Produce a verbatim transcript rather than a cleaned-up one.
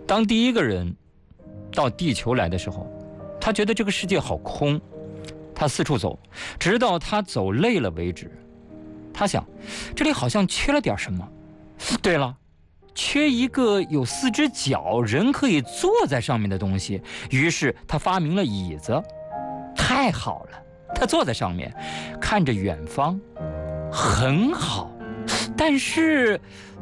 当第一个人到地球来的时候，他觉得这个世界好空，他四处走，直到他走累了为止。他想，这里好像缺了点什么。对了，缺一个有四只脚，人可以坐在上面的东西。于是他发明了椅子。太好了，他坐在上面，看着远方，很好。但是